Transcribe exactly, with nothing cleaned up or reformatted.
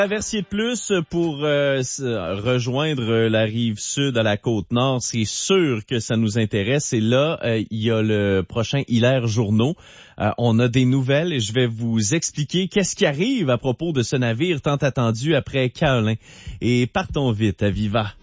Traversier de plus pour euh, rejoindre la rive sud à la côte nord, c'est sûr que ça nous intéresse. Et là, euh, il y a le prochain Hilaire Journeau. Euh, on a des nouvelles et je vais vous expliquer qu'est-ce qui arrive à propos de ce navire tant attendu après Caolin. Et partons vite, à Viva.